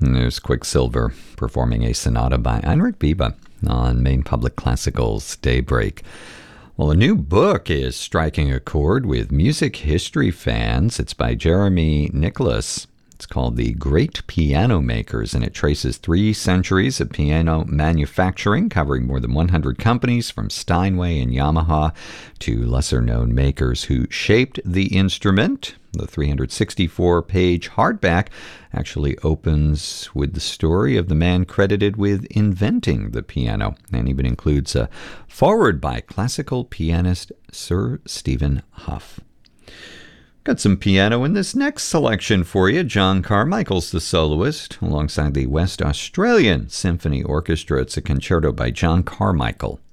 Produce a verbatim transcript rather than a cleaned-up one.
And there's Quicksilver performing a sonata by Heinrich Biebe on Maine Public Classical's Daybreak. Well, a new book is striking a chord with music history fans. It's by Jeremy Nicholas. It's called The Great Piano Makers, and it traces three centuries of piano manufacturing, covering more than one hundred companies from Steinway and Yamaha to lesser-known makers who shaped the instrument. The three hundred sixty-four page hardback actually opens with the story of the man credited with inventing the piano, and even includes a foreword by classical pianist Sir Stephen Hough. Got some piano in this next selection for you. John Carmichael's the soloist, alongside the West Australian Symphony Orchestra. It's a concerto by John Carmichael.